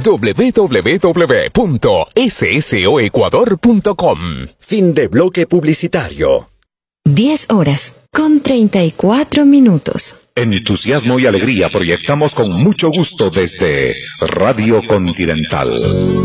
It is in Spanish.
www.ssoecuador.com. Fin de bloque publicitario. 10:34. En entusiasmo y alegría proyectamos con mucho gusto desde Radio Continental.